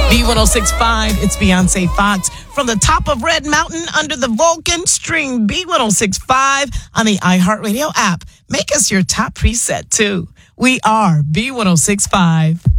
B1065, it's Beyonce Fox from the top of Red Mountain under the Vulcan. Stream B1065 on the iHeartRadio app. Make us your top preset too. We are B1065.